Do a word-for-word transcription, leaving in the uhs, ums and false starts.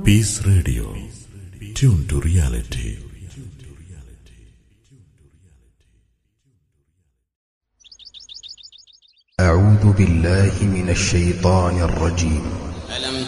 Peace Radio. Tune to reality. أعوذ بالله من الشيطان الرجيم.